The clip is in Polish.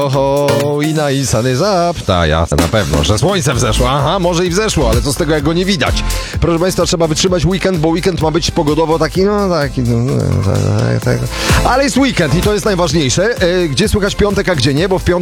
Oho, i na Isany zaptaja. Na pewno, że słońce wzeszło. Aha, może i wzeszło, ale co z tego, jak go nie widać? Proszę Państwa, trzeba wytrzymać weekend, bo weekend ma być pogodowo taki, tak. Ale jest weekend i to jest najważniejsze. Gdzie słychać piątek, a gdzie nie? Bo w piątek